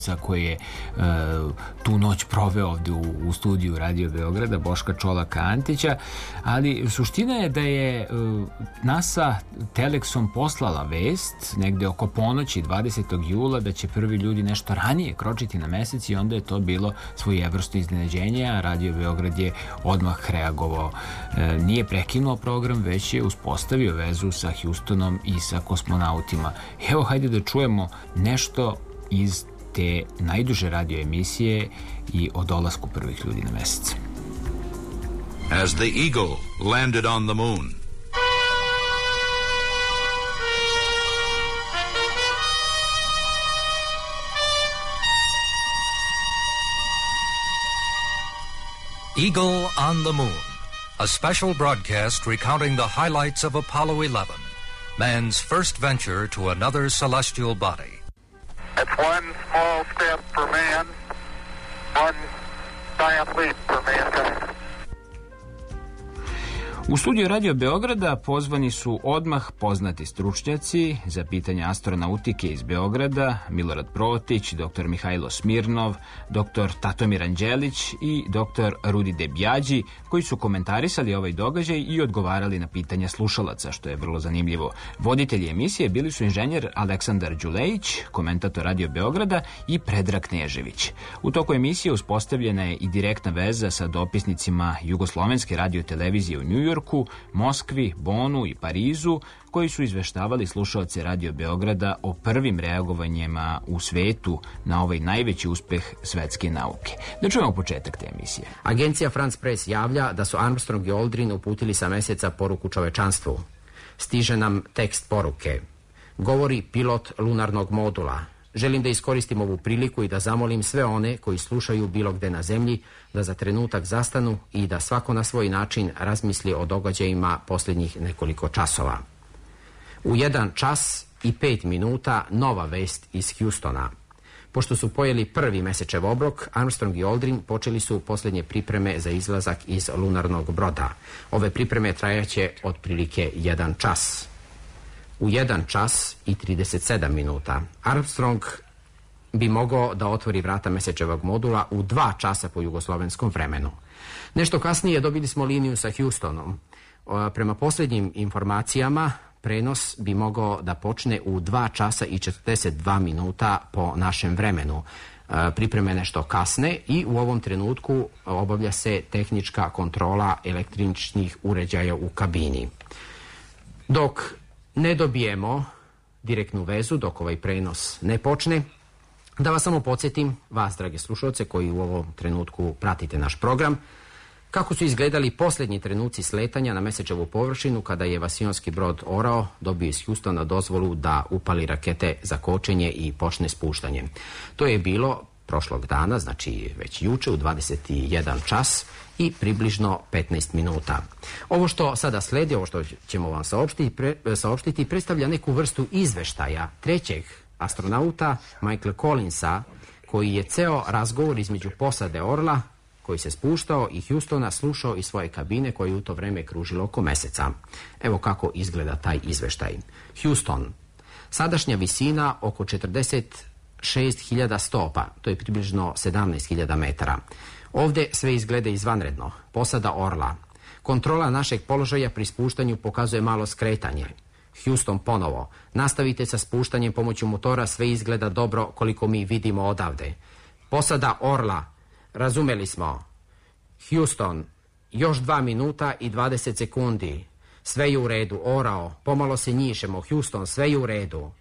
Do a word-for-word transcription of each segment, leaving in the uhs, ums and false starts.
koji je uh, tu noć proveo ovde u, u studiju Radio Beograda, Boška Čolaka Antića, ali suština je da je uh, NASA Telexom poslala vest negde oko ponoći dvadesetog jula da će prvi ljudi nešto ranije kročiti na mesec i onda je to bilo svojevrsto iznenađenje, a Radio Beograd je odmah reagovao. Uh, nije prekinuo program, već je uspostavio vezu sa Houstonom i sa kosmonautima. Evo, hajde da čujemo nešto iz te najduže radio emisije i o dolasku prvih ljudi na mesec. As the Eagle landed on the moon, Eagle on the Moon, a special broadcast recounting the highlights of Apollo eleven, man's first venture to another celestial body. It's one small step for man, one giant leap for mankind. U studiju Radio Beograda pozvani su odmah poznati stručnjaci za pitanja astronautike iz Beograda, Milorad Protić, doktor Mihajlo Smirnov, doktor Tatomir Anđelić i doktor Rudi Debjađi, koji su komentarisali ovaj događaj i odgovarali na pitanja slušalaca, što je vrlo zanimljivo. Voditelji emisije bili su inženjer Aleksandar Đulejić, komentator Radio Beograda, i Predrag Knežević. U toku emisije uspostavljena je i direktna veza sa dopisnicima Jugoslovenske radiotelevizije u Njujorku, Moskvi, Bonu i Parizu, koji su izveštavali slušaoce Radio Beograda o prvim reagovanjima u svetu na ovaj najveći uspeh svetske nauke. Da čujemo početak te emisije. Agencija France Press javlja da su Armstrong i Aldrin uputili sa meseca poruku čovečanstvu. Stiže nam tekst poruke. Govori pilot lunarnog modula. Želim da iskoristim ovu priliku i da zamolim sve one koji slušaju bilo gde na zemlji da za trenutak zastanu i da svako na svoj način razmisli o događajima posljednjih nekoliko časova. U jedan čas i pet minuta nova vest iz Houstona. Pošto su pojeli prvi mesečev obrok, Armstrong i Aldrin počeli su posljednje pripreme za izlazak iz lunarnog broda. Ove pripreme trajaće otprilike jedan čas. U jedan čas i trideset sedam minuta. Armstrong bi mogao da otvori vrata mesečevog modula u dva časa po jugoslovenskom vremenu. Nešto kasnije dobili smo liniju sa Houstonom. Prema posljednjim informacijama, prenos bi mogao da počne u dva časa i četrdeset dva minuta po našem vremenu. Pripreme nešto kasne i u ovom trenutku obavlja se tehnička kontrola električnih uređaja u kabini. Dok ne dobijemo direktnu vezu, dok ovaj prenos ne počne, da vas samo podsjetim, vas, drage slušalce, koji u ovom trenutku pratite naš program, kako su izgledali posljednji trenuci sletanja na mesečevu površinu kada je vasionski brod Orao dobio iz Houstona dozvolu da upali rakete za kočenje i počne spuštanje. To je bilo prošlog dana, znači već juče u dvadeset jedan čas i približno petnaest minuta. Ovo što sada sledi, ovo što ćemo vam saopštiti, pre, saopštiti predstavlja neku vrstu izveštaja trećeg astronauta Michaela Collinsa, koji je ceo razgovor između posade Orla, koji se spuštao, i Houstona slušao iz svoje kabine koje je u to vreme kružilo oko meseca. Evo kako izgleda taj izveštaj. Houston. Sadašnja visina oko četrdeset šest hiljada stopa, to je približno sedamnaest hiljada metara. Ovde sve izgleda izvanredno. Posada Orla. Kontrola našeg položaja pri spuštanju pokazuje malo skretanje. Houston ponovo. Nastavite sa spuštanjem pomoću motora, sve izgleda dobro koliko mi vidimo odavde. Posada Orla. Razumeli smo. Houston. Još dva minuta i dvadeset sekundi. Sve je u redu. Orao. Pomalo se njišemo. Houston, sve je u redu.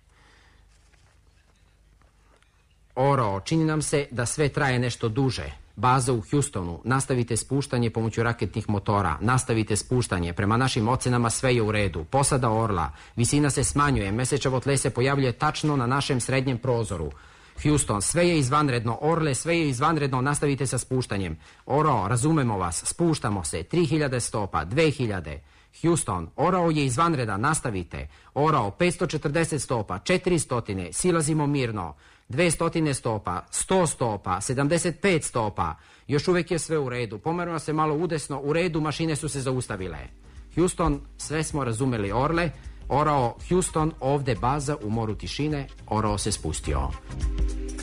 Orao, čini nam se da sve traje nešto duže. Baza u Houstonu. Nastavite spuštanje pomoću raketnih motora. Nastavite spuštanje. Prema našim ocenama sve je u redu. Posada Orla. Visina se smanjuje. Mesečevo tle se pojavljuje tačno na našem srednjem prozoru. Houston, sve je izvanredno. Orle, sve je izvanredno. Nastavite sa spuštanjem. Orao, razumemo vas. Spuštamo se. tri hiljade stopa. dve hiljade. Houston, Orao je izvanredan. Nastavite. Orao, petsto četrdeset stopa. četiristo. Silazimo mirno. dvesta stopa, sto stopa, sedamdeset pet stopa. Još uvek je sve u redu. Pomeramo se malo udesno. U redu, mašine su se zaustavile. Houston, sve smo razumeli. Orle, Orao, Houston, ovde baza u moru tišine. Orao se spustio.